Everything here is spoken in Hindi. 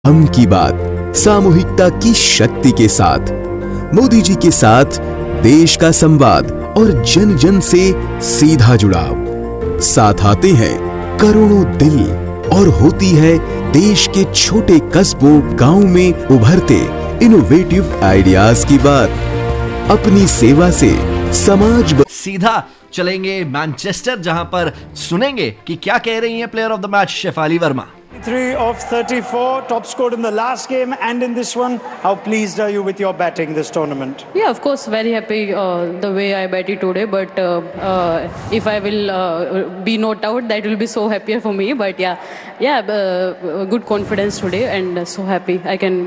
हम की बात सामूहिकता की शक्ति के साथ मोदी जी के साथ देश का संवाद और जन जन से सीधा जुड़ाव। साथ आते हैं करोड़ों दिल और होती है देश के छोटे कस्बों गांव में उभरते इनोवेटिव आइडियाज की बात। अपनी सेवा से समाज सीधा चलेंगे मैनचेस्टर, जहां पर सुनेंगे कि क्या कह रही हैं player of the match Shefali Verma. 3 of 34, top scored in the last game and in this one. How pleased are you with your batting this tournament? Yeah, of course, very happy the way I batted today. But if I will be not out, that will be so happier for me. But good confidence today and so happy I can